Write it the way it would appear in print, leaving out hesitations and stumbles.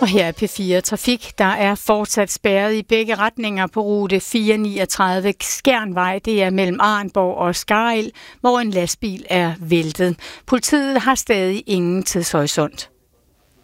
Og her er P4 Trafik. Der er fortsat spærret i begge retninger på rute 439 Skjernvej. Det er mellem Arnborg og Skarild, hvor en lastbil er væltet. Politiet har stadig ingen tidshorisont.